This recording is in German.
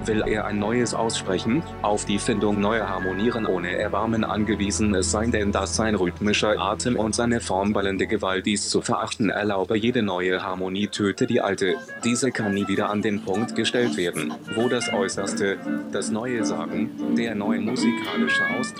Will er ein neues aussprechen, auf die Findung neuer Harmonieren ohne Erbarmen angewiesen es sein, denn dass sein rhythmischer Atem und seine formballende Gewalt dies zu verachten erlaube, jede neue Harmonie töte die alte. Diese kann nie wieder an den Punkt gestellt werden, wo das Äußerste, das neue Sagen, der neue musikalische Ausdruck